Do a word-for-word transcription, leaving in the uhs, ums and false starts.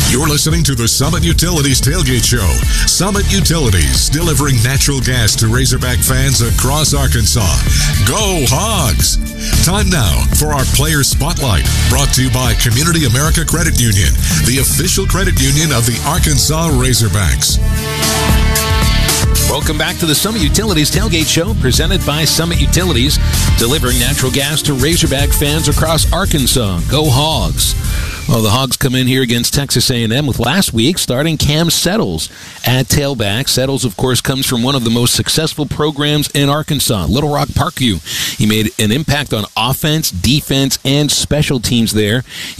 You're listening to the Summit Utilities Tailgate Show. Summit Utilities, delivering natural gas to Razorback fans across Arkansas. Go Hogs! Time now for our Player Spotlight, brought to you by Community America Credit Union, the official credit union of the Arkansas Razorbacks. Welcome back to the Summit Utilities Tailgate Show, presented by Summit Utilities, delivering natural gas to Razorback fans across Arkansas. Go Hogs! Well, the Hogs come in here against Texas A and M with last week starting Cam Settles at tailback. Settles, of course, comes from one of the most successful programs in Arkansas, Little Rock Parkview. He made an impact on offense, defense, and special teams there. He